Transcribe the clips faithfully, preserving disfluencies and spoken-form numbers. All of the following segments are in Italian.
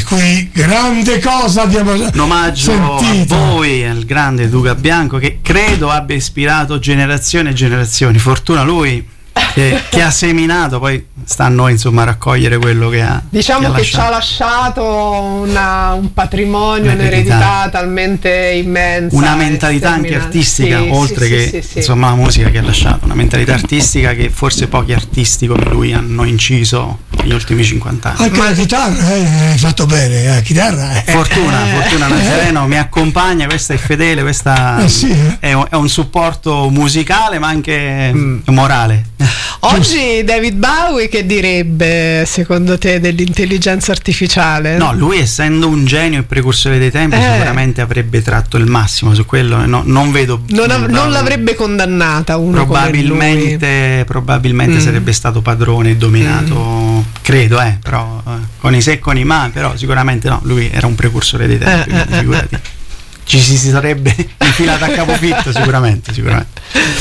per cui grande cosa abbiamo un omaggio sentito. A voi, al grande Duca Bianco, che credo abbia ispirato generazioni e generazioni. Fortuna lui che, che ha seminato, poi sta a noi insomma raccogliere quello che ha. Diciamo che, ha che lasciato. ci ha lasciato una, un patrimonio, Un'eredità. un'eredità talmente immensa, una mentalità anche sterminante. artistica, Sì, oltre sì, che sì, sì, insomma la musica che ha lasciato, una mentalità artistica che forse pochi artisti come lui hanno inciso negli ultimi cinquanta anni. Anche la chitarra eh, hai fatto bene, la chitarra eh. Fortuna, Fortuna Nazareno mi accompagna, questa è fedele, questa Eh sì, eh. è, un, è un supporto musicale ma anche mm. morale. Oggi David Bowie che direbbe secondo te dell'intelligenza artificiale? No, lui essendo un genio e precursore dei tempi Eh. sicuramente avrebbe tratto il massimo su quello, no, non vedo Non, av- no, non l'avrebbe condannata uno probabilmente, come lui. probabilmente Mm. sarebbe stato padrone e dominato, Mm. credo, eh, però eh, con i se e con i ma, però sicuramente no, lui era un precursore dei tempi, Eh, quindi eh, figurati. Ci si, si sarebbe infilato a capofitto sicuramente, sicuramente.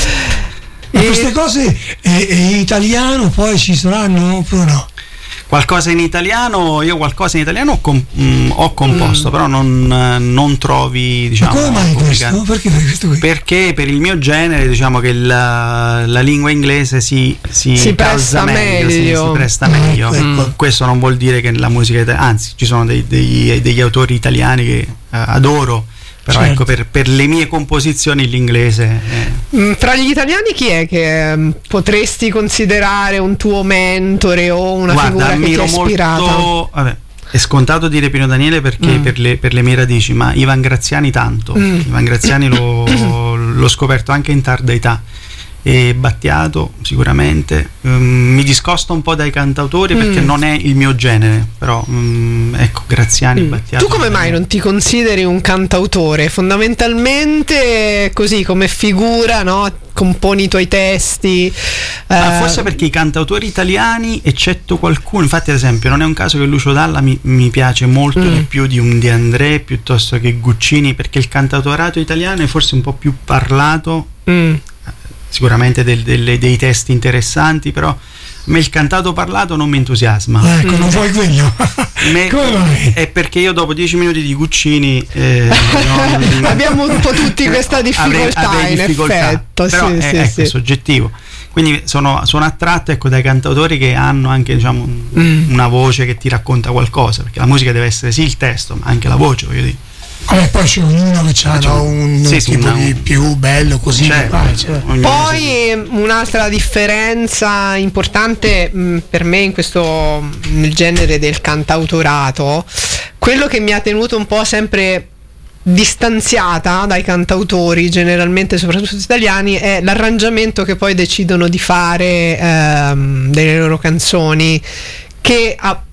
Ma E- queste cose eh, eh, in italiano poi ci saranno oppure no? Qualcosa in italiano, io qualcosa in italiano ho, com- mh, ho composto, Mm. però non, eh, non trovi, diciamo, Ma come mai pubblicato. questo? Perché per questo qui? Perché per il mio genere diciamo che la, la lingua inglese si, si, Si calza presta meglio, si- meglio. Si, presta Mm, meglio. ecco. Questo non vuol dire che la musica italiana, anzi ci sono dei- degli, degli autori italiani che eh, adoro, però Certo. ecco per, per le mie composizioni l'inglese è- Mm, Tra gli italiani chi è che mm, potresti considerare un tuo mentore o una guarda, figura che ti ammiro ha ispirato? molto, vabbè, è scontato dire Pino Daniele perché Mm. per, le, per le mie radici, ma Ivan Graziani tanto. Mm. Ivan Graziani l'ho, l'ho scoperto anche in tarda età, e Battiato sicuramente. Mm, mi discosto un po' dai cantautori perché Mm. non è il mio genere, però mm, ecco, Graziani, Mm. Battiato. Tu come mai non ti consideri un cantautore? Fondamentalmente così come figura, no? Componi i tuoi testi. Ma eh, forse perché i cantautori italiani, eccetto qualcuno, infatti ad esempio non è un caso che Lucio Dalla mi, mi piace molto Mm. di più di un De André piuttosto che Guccini, perché il cantautorato italiano è forse un po' più parlato, mm. sicuramente del- delle- dei testi interessanti, però a me il cantato parlato non mi entusiasma. Ecco, non vuoi quello? Me- Come mai? è perché io dopo dieci minuti di Guccini eh, non- Abbiamo un po' tutti questa avrei- difficoltà, avrei in difficoltà. effetto, però sì, è, sì, ecco, sì. è soggettivo, quindi sono, sono attratto, ecco, dai cantautori che hanno anche, diciamo, un- Mm. una voce che ti racconta qualcosa, perché la musica deve essere sì il testo ma anche la voce, voglio dire. Vabbè, poi c'è ognuno che ha C'è- un sì, sì, tipo una- di più bello così. Certo, vai, cioè. ognuno si- Poi un'altra differenza importante mh, per me in questo nel genere del cantautorato, quello che mi ha tenuto un po' sempre distanziata dai cantautori, generalmente soprattutto italiani, è l'arrangiamento che poi decidono di fare ehm, delle loro canzoni, che ha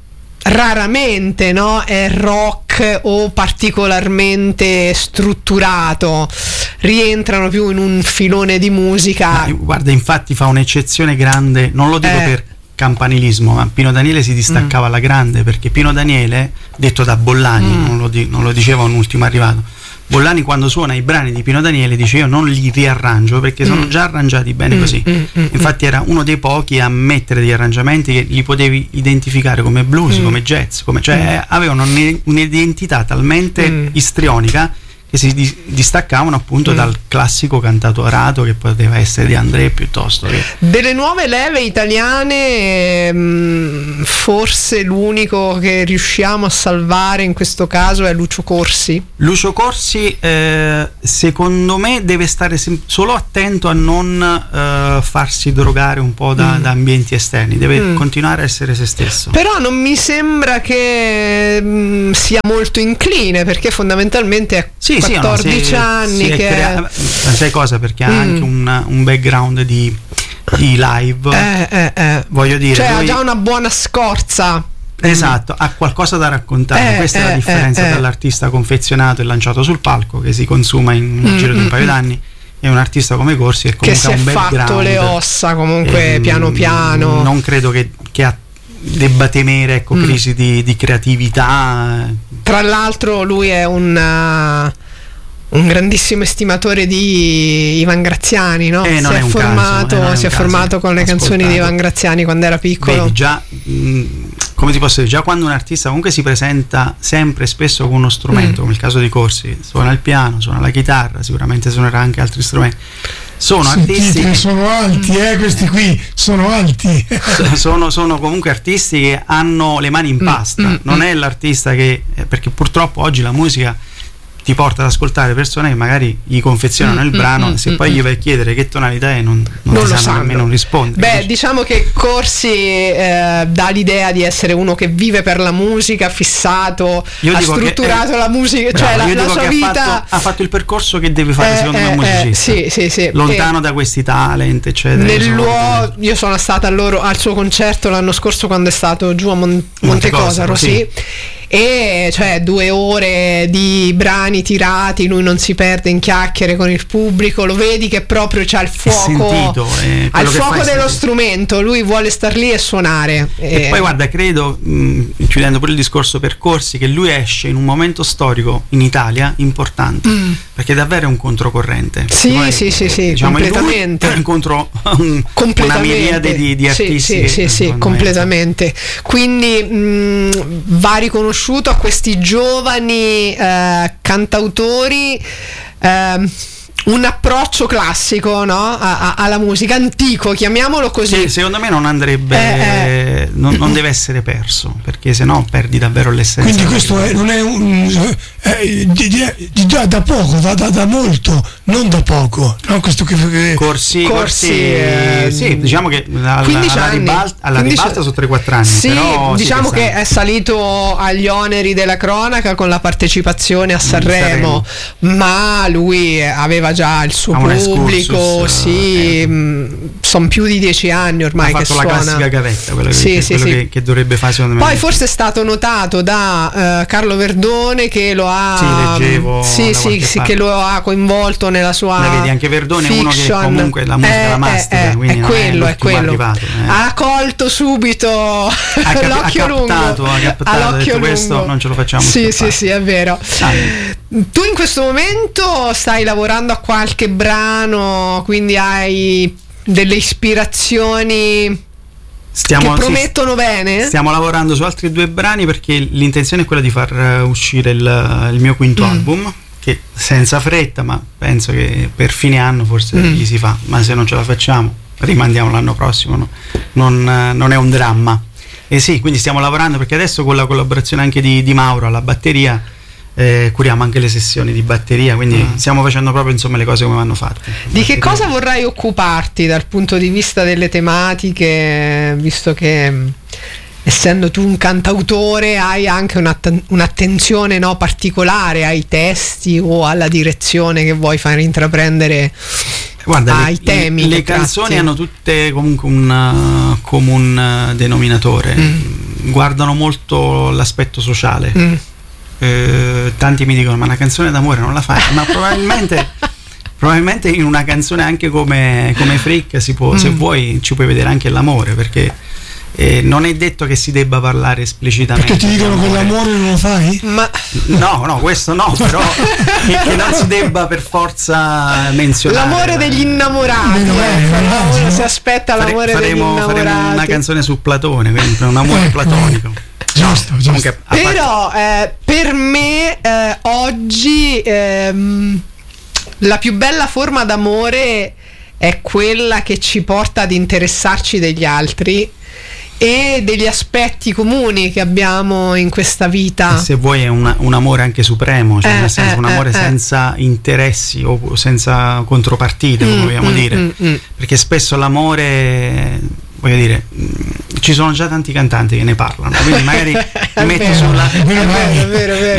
raramente, no, è rock o particolarmente strutturato, rientrano più in un filone di musica. Ma, guarda, infatti fa un'eccezione grande, non lo dico Eh. per campanilismo, ma Pino Daniele si distaccava alla grande, perché Pino Daniele, detto da Bollani, Mm. non, lo di- non lo diceva un ultimo arrivato, Bollani quando suona i brani di Pino Daniele dice io non li riarrangio perché sono Mm. già arrangiati bene Mm, così. mm, mm, Infatti era uno dei pochi a mettere degli arrangiamenti che li potevi identificare come blues, Mm. come jazz, come, cioè avevano un- un'identità talmente Mm. istrionica che si di- distaccavano appunto Mm. dal classico cantautorato che poteva essere De André piuttosto che... Delle nuove leve italiane, mh, forse l'unico che riusciamo a salvare in questo caso è Lucio Corsi. Lucio Corsi eh, secondo me deve stare sem- solo attento a non eh, farsi drogare un po' da, Mm. da ambienti esterni, deve Mm. continuare a essere se stesso. Però non mi sembra che mh, sia molto incline, perché fondamentalmente è Sì, sì, no, quattordici si- anni si è che crea- ma sai cosa? Perché ha Mm. anche un, un background di, di live, eh, eh, eh. voglio dire, Cioè ha lui- già una buona scorza. esatto, ha qualcosa da raccontare. Eh, Questa è la eh, differenza eh, eh. dall'artista confezionato e lanciato sul palco che si consuma in un Mm, giro di un mm, paio mm. d'anni, e un artista come Corsi che Che comunque si ha è un background, fatto le ossa comunque ehm, piano piano. non credo che, che ha- debba temere, ecco, Mm. crisi di, di creatività. Tra l'altro lui è un, uh, un grandissimo estimatore di Ivan Graziani, no? Eh, si non è è un formato, caso, eh, non è si è un caso. formato con le canzoni di Ascoltato. Ivan Graziani quando era piccolo. Vedi già, mh, come ti posso dire, già quando un artista comunque si presenta sempre e spesso con uno strumento, mm. come il caso di Corsi, suona il piano, suona la chitarra, sicuramente suonerà anche altri strumenti. Sono Sentite, artisti che sono alti, eh, questi qui sono alti. sono, sono comunque artisti che hanno le mani in pasta, mm, mm, non è l'artista che, perché purtroppo oggi la musica ti porta ad ascoltare persone che magari gli confezionano mm, il brano, mm, se mm, poi mm. gli vai a chiedere che tonalità è non, non, non ti lo sanno sanno nemmeno rispondere. Beh, diciamo che Corsi eh, dà l'idea di essere uno che vive per la musica, fissato, io ha dico strutturato che, eh, la musica, bravo, cioè la, io la dico sua che vita ha fatto, ha fatto il percorso che deve fare eh, secondo eh, me un musicista, eh, sì, sì, sì. lontano eh, da questi talent eccetera. Nel luogo, io sono stata al, loro, al suo concerto l'anno scorso quando è stato giù a Mon- Montecosaro, sì. sì. E cioè due ore di brani tirati, lui non si perde in chiacchiere con il pubblico, lo vedi che proprio c'ha il fuoco, sentito, eh, ha il fuoco dello sentito. strumento, lui vuole star lì e suonare. E eh. poi guarda, credo, mh, chiudendo pure il discorso percorsi, che lui esce in un momento storico in Italia importante, mm. perché davvero è un controcorrente. Sì, poi, sì, sì, sì, diciamo, completamente. Incontro un, una miriade di, di artisti. Sì, sì, sì, sì, completamente. Quindi mh, va riconosciuto a questi giovani eh, cantautori eh, un approccio classico, no? a, a, alla musica, antico, chiamiamolo così. Sì, secondo me non andrebbe, eh, eh. Non, non deve essere perso, perché sennò perdi davvero l'essenza. Quindi questo è, non è un è, di, di, di, da, da poco, da, da, da molto, non da poco, no? Questo che, che corsi, corsi, corsi eh, sì, diciamo che alla, alla ribalta, alla ribalta sono tre quattro anni. Sì, però diciamo sì, che è salito agli oneri della cronaca con la partecipazione a Sanremo, Sanremo. Ma lui aveva già il suo pubblico, sì, eh. sono più di dieci anni ormai ha che fatto suona. La classica gavetta, quello, sì, che, sì, quello sì. Che, che dovrebbe fare secondo me. Poi forse è stato notato da uh, Carlo Verdone che lo ha sì, leggevo sì, sì, sì, che lo ha coinvolto nella sua la vedi, anche Verdone è uno che comunque la musica eh, la master, eh, quindi è quello, è quello. Arrivato, eh. Ha colto subito ha cap- l'occhio ha captato, lungo ha captato, all'occhio ha detto lungo. Questo non ce lo facciamo sì, scappare. sì, sì, è vero. Ah. Tu in questo momento stai lavorando a qualche brano, quindi hai delle ispirazioni Stiamo, che promettono sì, bene? Stiamo lavorando su altri due brani perché l'intenzione è quella di far uscire il, il mio quinto mm. album, che senza fretta, ma penso che per fine anno forse mm. gli si fa, ma se non ce la facciamo rimandiamo l'anno prossimo, no? non, non è un dramma. E sì, quindi stiamo lavorando perché adesso con la collaborazione anche di, di Mauro alla batteria Eh, curiamo anche le sessioni di batteria, quindi mm. stiamo facendo proprio insomma le cose come vanno fatte. Di che cosa vorrai occuparti dal punto di vista delle tematiche, visto che essendo tu un cantautore hai anche un'att- un'attenzione no, particolare ai testi o alla direzione che vuoi far intraprendere? Guarda, ai le, temi le, le canzoni tratti. hanno tutte comunque un uh, comune denominatore, mm. guardano molto l'aspetto sociale. Mm. Eh, tanti mi dicono ma una canzone d'amore non la fai, ma probabilmente probabilmente in una canzone anche come, come Freak si può, mm. se vuoi ci puoi vedere anche l'amore, perché eh, non è detto che si debba parlare esplicitamente. Perché ti dicono che l'amore non lo fai? Ma no, no, questo no, però che, che non si debba per forza menzionare l'amore degli innamorati, eh, uno si aspetta l'amore Fare, faremo, degli innamorati. faremo una canzone su Platone, quindi un amore platonico. Giusto, giusto. Comunque, però eh, per me eh, oggi ehm, la più bella forma d'amore è quella che ci porta ad interessarci degli altri e degli aspetti comuni che abbiamo in questa vita. E se vuoi è una, un amore anche supremo, cioè eh, nel senso eh, un amore eh, senza interessi o senza contropartite, come mm, vogliamo mm, dire, mm, mm. perché spesso l'amore, voglio dire, ci sono già tanti cantanti che ne parlano, quindi magari metti vero, sulla è vero, è vero, è vero.